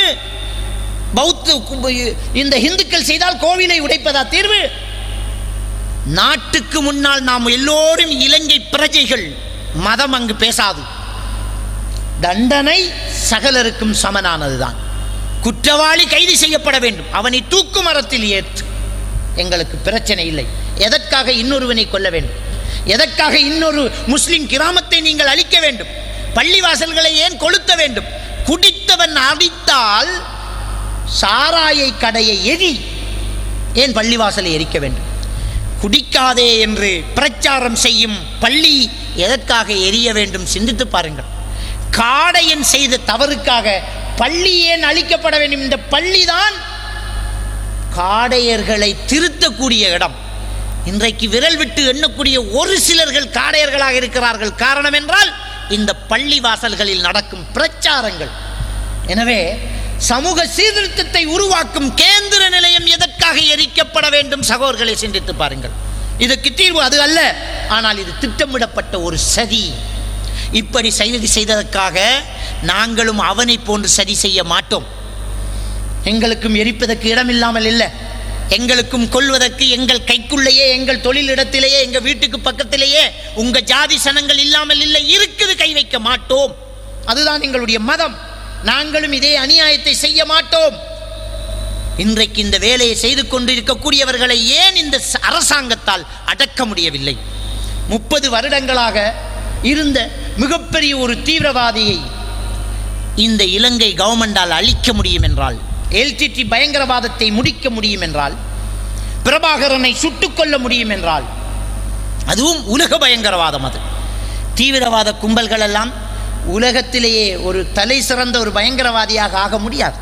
இந்த இந்துக்கள் செய்தால் கோவிலை உடைப்பதா தீர்வு? நாட்டுக்கு முன்னால் நாம் எல்லோரும் இலங்கை பிரஜைகள், மதம் அங்கு பேசாது, தண்டனை சகலருக்கும் சமனானதுதான். குற்றவாளி கைது செய்யப்பட வேண்டும், அவனை தூக்கு மரத்தில் ஏற்று, எங்களுக்கு பிரச்சனை இல்லை. எதற்காக இன்னொருவனை கொல்ல வேண்டும்? எதற்காக இன்னொரு முஸ்லிம் கிராமத்தை நீங்கள் அழிக்க வேண்டும்? பள்ளிவாசல்களை ஏன் கொளுத்த வேண்டும்? குடித்தவன் அடித்தால் சாராய கடையை எரி, ஏன் பள்ளிவாசலை எரிக்க வேண்டும்? குடிக்காதே என்று பிரச்சாரம் செய்யும் பள்ளி எதற்காக எரிய வேண்டும்? சிந்தித்து பாருங்கள். காடையன் செய்த தவறுக்காக பள்ளி ஏன் அழிக்கப்பட வேண்டும்? இந்த பள்ளிதான் காடையர்களை திருத்தக்கூடிய இடம். இன்றைக்கு விரல் விட்டு எண்ணக்கூடிய ஒரு சிலர்கள் காடையர்களாக இருக்கிறார்கள். காரணம் என்றால் இந்த பள்ளி வாசல்களில் நடக்கும் பிரச்சாரங்கள். எனவே சமூக சீர்திருத்தத்தை உருவாக்கும் கேந்திர நிலையம் எதற்காக எரிக்கப்பட வேண்டும்? சகோதரர்களை சிந்தித்து பாருங்கள். இதுக்கு தீர்வு அது அல்ல, ஆனால் இது திட்டமிடப்பட்ட ஒரு சதி. இப்படி செய்ததற்காக நாங்களும் அவனை போன்று சதி செய்ய மாட்டோம். எங்களுக்கும் எரிப்பதற்கு இடமில்லாமல் இல்லை, எங்களுக்கும் கொல்வதற்கு எங்கள் கைக்குள்ளேயே, எங்கள் தொழிலிடத்திலேயே, எங்கள் வீட்டுக்கு பக்கத்திலேயே உங்க ஜாதி சனங்கள் இல்லாமல் இல்லை, இருக்குது, கை வைக்க மாட்டோம். அதுதான் எங்களுடைய மதம். நாங்களும் இதே அநியாயத்தை செய்ய மாட்டோம். இன்றைக்கு இந்த வேலையை செய்து கொண்டிருக்கக்கூடியவர்களை ஏன் இந்த அரசாங்கத்தால் அடக்க முடியவில்லை? 30 வருடங்களாக இருந்த மிகப்பெரிய ஒரு தீவிரவாதியை இந்த இலங்கை கவர்மெண்டால் அழிக்க முடியும் என்றால் எல்டிடி பயங்கரவாதத்தை முடிக்க முடியும் என்றால், பிரபாகரனை சுட்டுக்கொள்ள முடியும் என்றால், அதுவும் உலக பயங்கரவாதம், அது தீவிரவாத கும்பல்கள் எல்லாம் உலகத்திலேயே ஒரு தலை சிறந்த ஒரு பயங்கரவாதியாக ஆக முடியாது.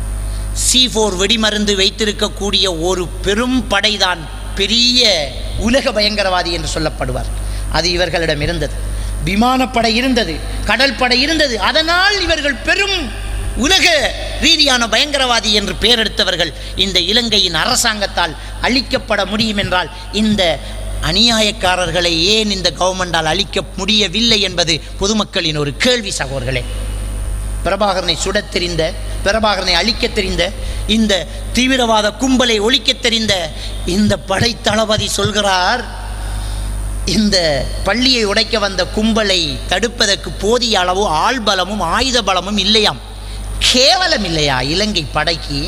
C4 வெடிமருந்து வைத்திருக்கக்கூடிய ஒரு பெரும் படைதான் பெரிய உலக பயங்கரவாதி என்று சொல்லப்படுவார். அது இவர்களிடம் இருந்தது. விமானப்படை இருந்தது, கடல் படை இருந்தது. அதனால் இவர்கள் பெரும் உலக ரீதியான பயங்கரவாதி என்று பெயரெடுத்தவர்கள் இந்த இலங்கையின் அரசாங்கத்தால் அழிக்கப்பட முடியும் என்றால், இந்த அநியாயக்காரர்களை ஏன் இந்த கவர்மெண்டால் அழிக்க முடியவில்லை என்பது பொதுமக்களின் ஒரு கேள்வி சகோதரர்களே. பிரபாகரனை சுடத் தெரிந்த, பிரபாகரனை அழிக்க தெரிந்த, இந்த தீவிரவாத கும்பலை ஒழிக்க தெரிந்த இந்த படை தளபதி சொல்கிறார், இந்த பள்ளியை உடைக்க வந்த கும்பலை தடுப்பதற்கு போதிய அளவு ஆள் பலமும் ஆயுத பலமும் இல்லையாம். கேவலம் இல்லையா இலங்கை படைக்கு?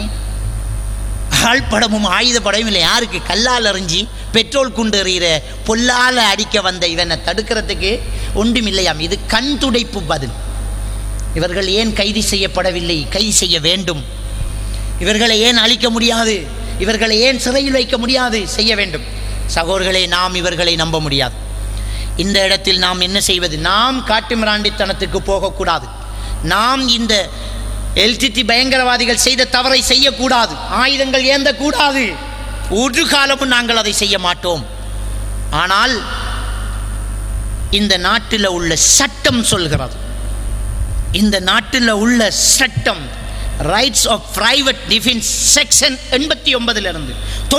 ஆள் படமும் ஆயுத படமும் இல்லை. யாருக்கு? கல்லால் அறிஞ்சி பெட்ரோல் குண்டு எறிகிற பொல்லால அடிக்க வந்த இவனை தடுக்கிறதுக்கு ஒன்றும் இல்லையாம். இது கண் துடைப்பு பதில். இவர்கள் ஏன் கைது செய்யப்படவில்லை? கைது செய்ய வேண்டும். இவர்களை ஏன் அழிக்க முடியாது? இவர்களை ஏன் சிறையில் வைக்க முடியாது? செய்ய வேண்டும். சகோதரர்களே, நாம் இவர்களை நம்ப முடியாது. இந்த இடத்தில் நாம் என்ன செய்வது? நாம் காட்டுமிராண்டித்தனத்துக்கு போகக்கூடாது. நாம் இந்த எல்டிடி பயங்கரவாதிகள் செய்த தவறை செய்யக்கூடாது. ஆயுதங்கள் ஏந்தக்கூடாது. ஒரு காலமும் நாங்கள் அதை செய்ய மாட்டோம். ஆனால் இந்த நாட்டில் உள்ள சட்டம் சொல்கிறது, இந்த நாட்டில் உள்ள சட்டம் rights of private defence section 89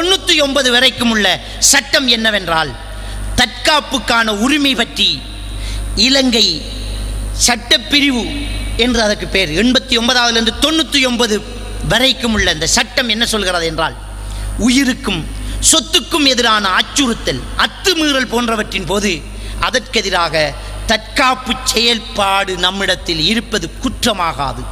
99 வரைக்கும் உள்ள சட்டம் என்னவென்றால், தற்காப்புக்கான உரிமை பற்றி இலங்கை சட்டப்பிரிவு என்று அதற்கு பேர். 89 99 வரைக்கும் உள்ள இந்த சட்டம் என்ன சொல்கிறது என்றால், உயிருக்கும் சொத்துக்கும் எதிரான அச்சுறுத்தல், அத்துமீறல் போன்றவற்றின் போது அதற்கெதிராக தற்காப்பு செயல்பாடு நம்மிடத்தில் இருப்பது குற்றமாகாது.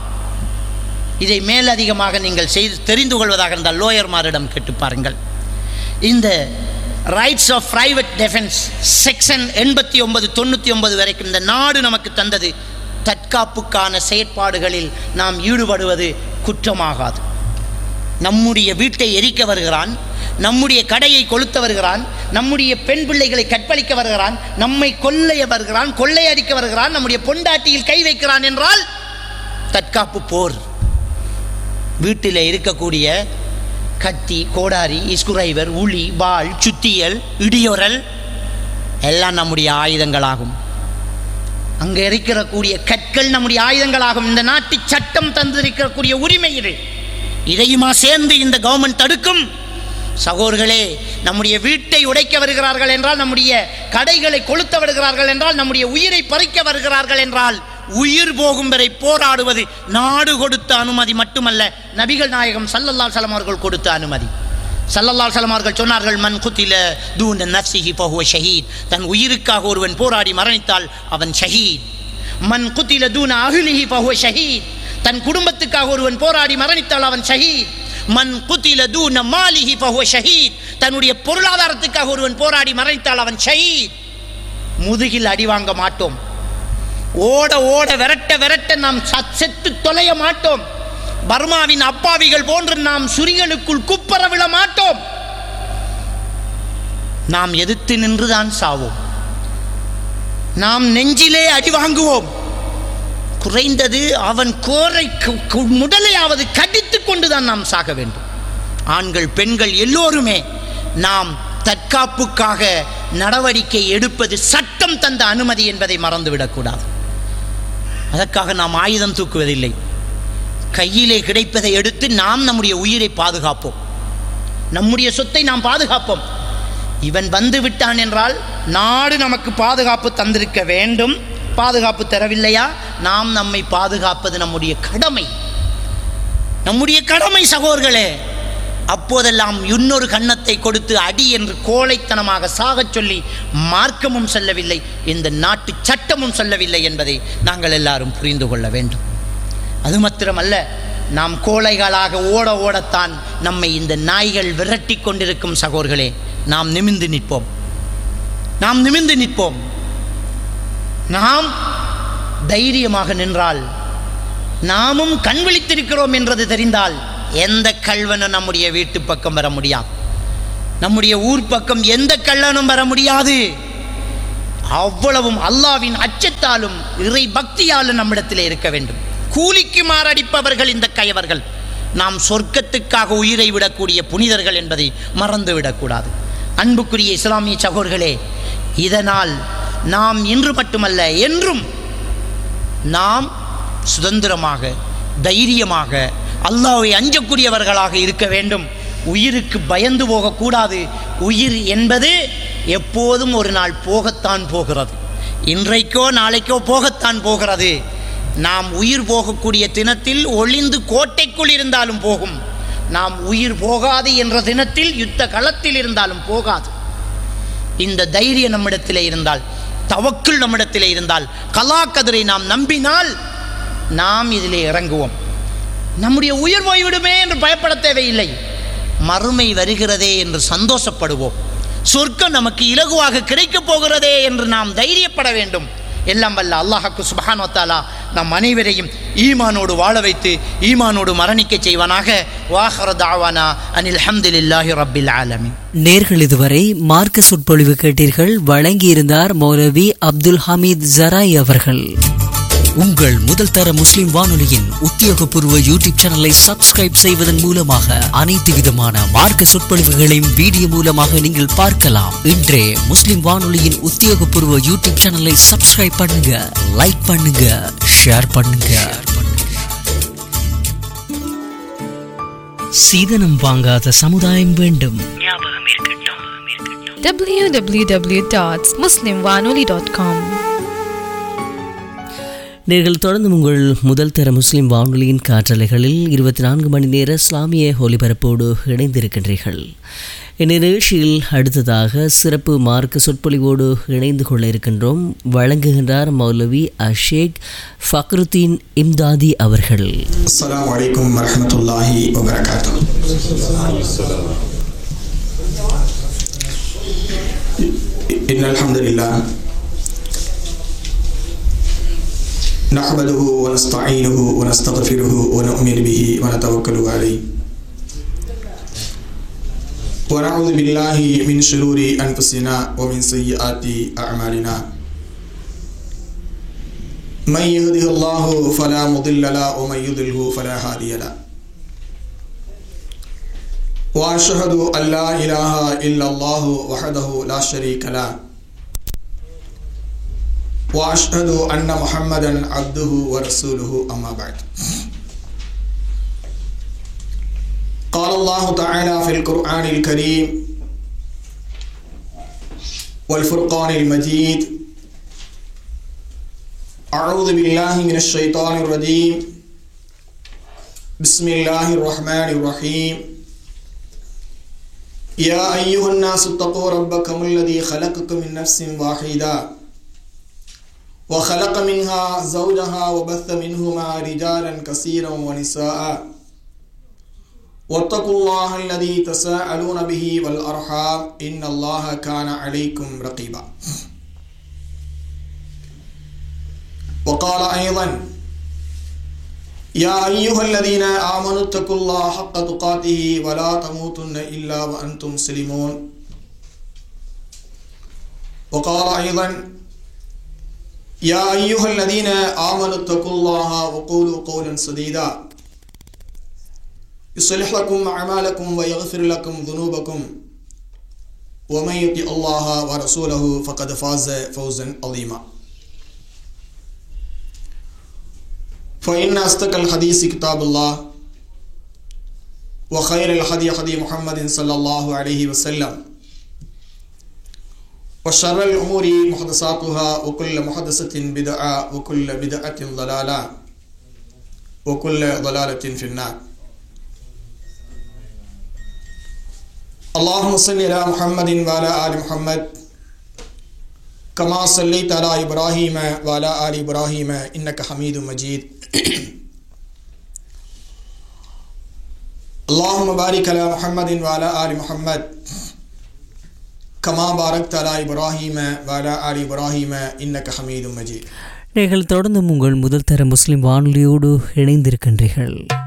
இதை மேலதிகமாக நீங்கள் செய்து தெரிந்து கொள்வதாக இருந்தால் லோயர்மாரிடம் கேட்டு பாருங்கள். இந்த rights of private defence section 89 99 வரைக்கும் இந்த நாடு நமக்கு தந்தது, தற்காப்புக்கான செயற்பாடுகளில் நாம் ஈடுபடுவது குற்றமாகாது. நம்முடைய வீட்டை எரிக்க வருகிறான், நம்முடைய கடையை கொளுத்த வருகிறான், நம்முடைய பெண் பிள்ளைகளை கற்பழிக்க வருகிறான், நம்மை கொல்லைய வருகிறான், கொள்ளையடிக்க வருகிறான், நம்முடைய பொண்டாட்டியில் கை வைக்கிறான் என்றால் தற்காப்பு போர். வீட்டில் இருக்கக்கூடிய கத்தி, கோடாரி, இஸ்குரைவர், உளி, வாள், சுத்தியல், இடியோரல் எல்லாம் நம்முடைய ஆயுதங்களாகும். அங்கே இருக்கக்கூடிய கற்கள் நம்முடைய ஆயுதங்களாகும். இந்த நாட்டு சட்டம் தந்திருக்கக்கூடிய உரிமை இது. இதையுமா சேர்ந்து இந்த கவர்மெண்ட் தடுக்கும்? சகோதரர்களே, நம்முடைய வீட்டை உடைக்க வருகிறார்கள் என்றால், நம்முடைய கடைகளை கொளுத்த வருகிறார்கள் என்றால், நம்முடைய உயிரை பறிக்க வருகிறார்கள் என்றால், உயிர் போகும் வரை போராடுவது நாடு கொடுத்த அனுமதி மட்டுமல்ல, நபிகள் நாயகம் ஸல்லல்லாஹு அலைஹி வஸல்லம் அவர்கள் கொடுத்த அனுமதி. ஸல்லல்லாஹு அலைஹி வஸல்லம் அவர்கள் சொன்னார்கள், மன் குத்தில தூன நஃப்ஸிஹி ஃபஹுவ ஷஹீத். தன் உயிருக்காக ஒருவன் போராடி மரணித்தால் அவன் ஷஹீத். மன் குத்தில தூன அஹ்லிஹி ஃபஹுவ ஷஹீத். தன் குடும்பத்துக்காக ஒருவன் போராடி மரணித்தால் அவன் ஷஹீத். மன் குத்தில தூன மாலிஹி ஃபஹுவ ஷஹீத். தன்னுடைய பொருளாதாரத்துக்காக ஒருவன் போராடி மரணித்தால் அவன் ஷஹீத். முதுகில் அடி வாங்க மாட்டோம். ஓட ஓட விரட்ட விரட்ட நாம் செத்து தொலைய மாட்டோம். பர்மாவின் அப்பாவிகள் போன்று நாம் சுரிகளுக்குள் குப்பர விழ மாட்டோம். நாம் எதிர்த்து நின்றுதான் சாவோம். நாம் நெஞ்சிலே அடி வாங்குவோம். குறைந்தது அவன் கோரை முதலையாவது கடித்து கொண்டுதான் நாம் சாக வேண்டும். ஆண்கள் பெண்கள் எல்லோருமே நாம் தற்காப்புக்காக நடவடிக்கை எடுப்பது சட்டம் தந்த அனுமதி என்பதை மறந்துவிடக்கூடாது. அதற்காக நாம் ஆயுதம் தூக்குவதில்லை. கையிலே கிடைப்பதை எடுத்து நாம் நம்முடைய உயிரை பாதுகாப்போம், நம்முடைய சொத்தை நாம் பாதுகாப்போம். இவன் வந்து விட்டான் என்றால் நாடு நமக்கு பாதுகாப்பு தந்திருக்க வேண்டும். பாதுகாப்பு தரவில்லையா? நாம் நம்மை பாதுகாப்பது நம்முடைய கடமை, நம்முடைய கடமை சகோதரர்களே. அப்போதெல்லாம் இன்னொரு கன்னத்தை கொடுத்து அடி என்று கோழைத்தனமாக சாகச் சொல்லி மார்க்கமும் சொல்லவில்லை, இந்த நாட்டு சட்டமும் சொல்லவில்லை என்பதை நாங்கள் எல்லாரும் புரிந்து கொள்ள வேண்டும். அது மாத்திரமல்ல, நாம் கோழைகளாக ஓட ஓடத்தான் நம்மை இந்த நாய்கள் விரட்டி கொண்டிருக்கும் சகோதரர்களே. நாம் நிமிர்ந்து நிற்போம், நாம் நிமிர்ந்து நிற்போம். நாம் தைரியமாக நின்றால், நாமும் கண் விழித்திருக்கிறோம் என்றது தெரிந்தால் எந்த கள்வனும் நம்முடைய வீட்டு பக்கம் வர முடியாது, நம்முடைய ஊர் பக்கம் எந்த கள்ளனும் வர முடியாது. அவ்வளவும் அல்லாஹ்வின் அச்சத்தாலும் இறை பக்தியாலும் நம்மிடத்தில் இருக்க வேண்டும். கூலிக்கு மாரடிப்பவர்கள் இந்த கயவர்கள். நாம் சொர்க்கத்துக்காக உயிரை விடக்கூடிய புனிதர்கள் என்பதை மறந்துவிடக்கூடாது. அன்புக்குரிய இஸ்லாமிய சகோதரர்களே, இதனால் நாம் இன்று மட்டுமல்ல என்றும் நாம் சுதந்திரமாக தைரியமாக அல்லாஹ்வை அஞ்சக்கூடியவர்களாக இருக்க வேண்டும். உயிருக்கு பயந்து போகக்கூடாது. உயிர் என்பது எப்போதும் ஒரு நாள் போகத்தான் போகிறது. இன்றைக்கோ நாளைக்கோ போகத்தான் போகிறது. நாம் உயிர் போகக்கூடிய தினத்தில் ஒளிந்து கோட்டைக்குள் இருந்தாலும் போகும். நாம் உயிர் போகாது என்ற தினத்தில் யுத்த களத்தில் இருந்தாலும் போகாது. இந்த தைரியம் நம்மிடத்திலே இருந்தால், தவக்குள் நம்மிடத்திலே இருந்தால், கலா கதிரை நாம் நம்பினால் நாம் இதிலே இறங்குவோம். நம்முடைய உயிர் போய்விடுமே என்று பயப்பட தேவையில்லை. மறுமை வருகிறதே என்று சந்தோஷப்படுவோம். சொர்க்கம் நமக்கு இலகுவாக கிடைக்கப் போகிறதே என்று நாம் தைரியப்பட வேண்டும். எல்லாம் வல்ல அல்லாஹ்வுக்கு சுப்ஹானஹு வ தஆலா நம் அனைவரையும் ஈமானோடு வாழ வைத்து ஈமானோடு மரணிக்க செய்வானாக. வாஹிரு தஅவானா அனில் ஹம்துலில்லாஹி ரப்பில் ஆலமீன். நேர்கள் இதுவரை மார்க்க சொற்பொழிவு கேட்டீர்கள். வழங்கியிருந்தார் மௌலவி அப்துல் ஹமீத் ஜராய் அவர்கள். உங்கள் முதல் தர முஸ்லிம் வானொலியின் உத்தியோகபூர்வ யூடியூப் சேனலை சப்ஸ்கிரைப் செய்வதன் மூலமாக அனைத்து விதமான மார்க்க சொற்பொழிவுகளையும் வீடியோ மூலமாக நீங்கள் பார்க்கலாம். இன்றே முஸ்லிம் வானொலியின் உத்தியோகபூர்வ யூடியூப் சேனலை சப்ஸ்கிரைப் பண்ணுங்க, லைக் பண்ணுங்க, ஷேர் பண்ணுங்க. சீதனம் வாங்காத சமுதாயம் வேண்டும். www.muslimwanoli.com. நீங்கள் தொடர்ந்து உங்கள் முதல் தர முஸ்லிம் வானொலியின் காற்றலைகளில் 24 மணி நேர இஸ்லாமிய ஒலிபரப்போடு இணைந்திருக்கின்றீர்கள். இந்நிகழ்ச்சியில் அடுத்ததாக சிறப்பு மார்க்க சொற்பொழிவோடு இணைந்து கொள்ள இருக்கின்றோம். வழங்குகின்றார் மௌலவி அஷேக் ஃபக்ருத்தீன் இம்தாதி அவர்கள். அஸ்ஸலாமு அலைக்கும் வரஹ்மத்துல்லாஹி வபரகாத்துஹு. இன்னல் ஹம்துலில்லாஹ் نحمده ونستعينه ونستغفره ونؤمن به ونتوكل عليه ونعوذ بالله من شرور أنفسنا ومن سيئات أعمالنا من يهده الله فلا مضل له ومن يضلل فلا هادي له وأشهد أن لا إله إلا الله وحده لا شريك له وأشهد أن محمدا عبده ورسوله أما بعد. قال الله تعالى في القرآن الكريم والفرقان المجيد: أعوذ بالله من الشيطان الرجيم بسم الله الرحمن الرحيم يا أيها الناس اتقوا ربكم الذي خلقكم من نفس واحدة وخلق منها زوجها وبث منهما رجالا كثيرا ونساء واتقوا الله الذي تساءلون به والأرحام إن الله كان عليكم رقيبا. وقال أيضا: يا أيها الذين آمنوا اتقوا الله حق تقاته ولا تموتن إلا وأنتم مسلمون. وقال أيضا: يا أيها الذين آمنوا اتقوا الله وقولوا قولا سديدا يصلح لكم أعمالكم ويغفر لكم ذنوبكم ومن يطع الله ورسوله فقد فاز فوزا عظيما. فإن أصدق الحديث كتاب الله وخير الهدي هدي محمد صلى الله عليه وسلم وشر الأمور محدثاتها وكل محدثة بدعة وكل بدعة ضلالة وكل ضلالة في النار. اللهم صل على محمد وعلى آل محمد كما صليت على إبراهيم وعلى آل إبراهيم إنك حميد مجيد. اللهم بارك على محمد وعلى آل محمد كما باركت على إبراهيم وعلى آل إبراهيم إنك حميد مجيد. நீங்கள் தொடர்ந்து உங்கள் முதல் தர முஸ்லிம் வானொலியோடு இணைந்திருக்கின்றீர்கள்.